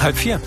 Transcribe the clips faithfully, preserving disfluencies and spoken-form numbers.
halb vier.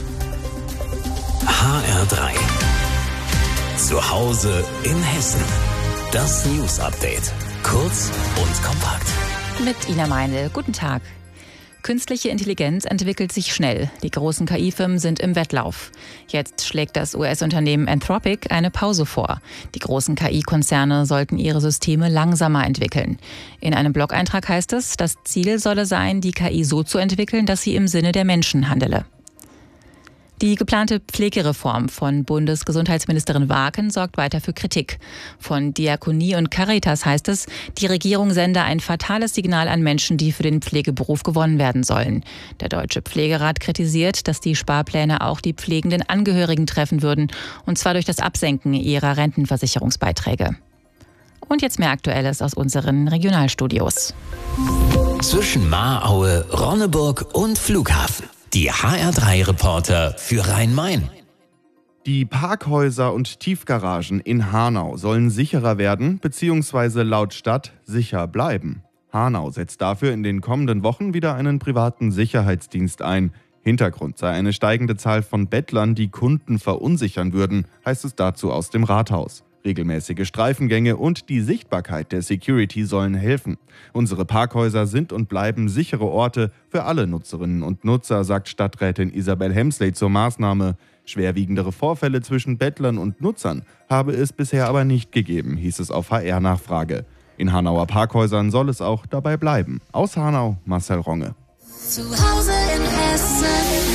H R drei. Zu Hause in Hessen. Das News Update. Kurz und kompakt. Mit Ina Meindl. Guten Tag. Künstliche Intelligenz entwickelt sich schnell. Die großen K I-Firmen sind im Wettlauf. Jetzt schlägt das U S-Unternehmen Anthropic eine Pause vor. Die großen K I-Konzerne sollten ihre Systeme langsamer entwickeln. In einem Blog-Eintrag heißt es, das Ziel solle sein, die K I so zu entwickeln, dass sie im Sinne der Menschen handele. Die geplante Pflegereform von Bundesgesundheitsministerin Waaken sorgt weiter für Kritik. Von Diakonie und Caritas heißt es, die Regierung sende ein fatales Signal an Menschen, die für den Pflegeberuf gewonnen werden sollen. Der Deutsche Pflegerat kritisiert, dass die Sparpläne auch die pflegenden Angehörigen treffen würden, und zwar durch das Absenken ihrer Rentenversicherungsbeiträge. Und jetzt mehr Aktuelles aus unseren Regionalstudios. Zwischen Mahraue, Ronneburg und Flughafen. Die H R drei Reporter für Rhein-Main. Die Parkhäuser und Tiefgaragen in Hanau sollen sicherer werden bzw. laut Stadt sicher bleiben. Hanau setzt dafür in den kommenden Wochen wieder einen privaten Sicherheitsdienst ein. Hintergrund sei eine steigende Zahl von Bettlern, die Kunden verunsichern würden, heißt es dazu aus dem Rathaus. Regelmäßige Streifengänge und die Sichtbarkeit der Security sollen helfen. Unsere Parkhäuser sind und bleiben sichere Orte für alle Nutzerinnen und Nutzer, sagt Stadträtin Isabel Hemsley zur Maßnahme. Schwerwiegendere Vorfälle zwischen Bettlern und Nutzern habe es bisher aber nicht gegeben, hieß es auf H R-Nachfrage. In Hanauer Parkhäusern soll es auch dabei bleiben. Aus Hanau, Marcel Ronge. Zu Hause in Hessen.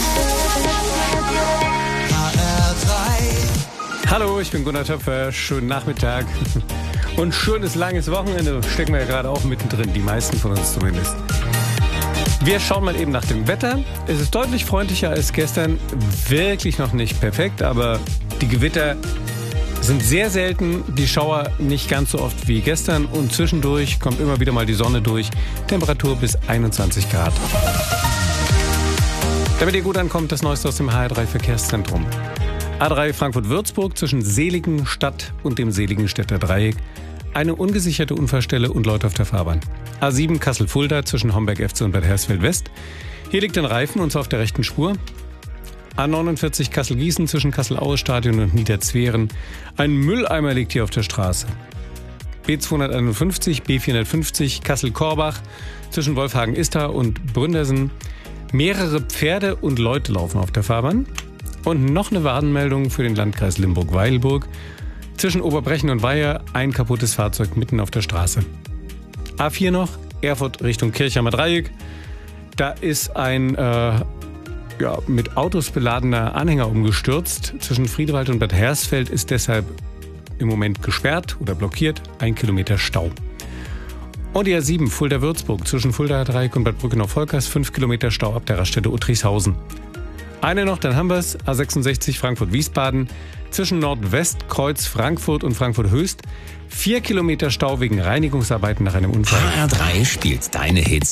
H R drei. Hallo, ich bin Gunnar Töpfer. Schönen Nachmittag. Und schönes, langes Wochenende. Stecken wir ja gerade auch mittendrin, die meisten von uns zumindest. Wir schauen mal eben nach dem Wetter. Es ist deutlich freundlicher als gestern. Wirklich noch nicht perfekt, aber die Gewitter sind sehr selten. Die Schauer nicht ganz so oft wie gestern. Und zwischendurch kommt immer wieder mal die Sonne durch. Temperatur bis einundzwanzig Grad. Damit ihr gut ankommt, das Neueste aus dem H R drei Verkehrszentrum. A drei Frankfurt-Würzburg zwischen Seligenstadt und dem Seligenstädter Dreieck. Eine ungesicherte Unfallstelle und Leute auf der Fahrbahn. A sieben Kassel-Fulda zwischen Homberg-F C und Bad Hersfeld-West. Hier liegt ein Reifen, und zwar auf der rechten Spur. A neunundvierzig Kassel-Gießen zwischen Kassel-Aue-Stadion und Niederzweren. Ein Mülleimer liegt hier auf der Straße. B zweihunderteinundfünfzig, B vierhundertfünfzig Kassel-Korbach zwischen Wolfhagen-Istar und Bründersen. Mehrere Pferde und Leute laufen auf der Fahrbahn. Und noch eine Warnmeldung für den Landkreis Limburg-Weilburg. Zwischen Oberbrechen und Weiher ein kaputtes Fahrzeug mitten auf der Straße. A vier noch, Erfurt Richtung Kirchheimer Dreieck. Da ist ein äh, ja, mit Autos beladener Anhänger umgestürzt. Zwischen Friedewald und Bad Hersfeld ist deshalb im Moment gesperrt oder blockiert. Ein Kilometer Stau. Und die A sieben Fulda-Würzburg zwischen Fulda Dreieck und Bad Brückenau-Volkers. Fünf Kilometer Stau ab der Raststätte Uttrichshausen. Eine noch, dann haben wir es. A sechsundsechzig Frankfurt-Wiesbaden zwischen Nordwestkreuz Frankfurt und Frankfurt-Höchst. Vier Kilometer Stau wegen Reinigungsarbeiten nach einem Unfall. H R drei spielt deine Hits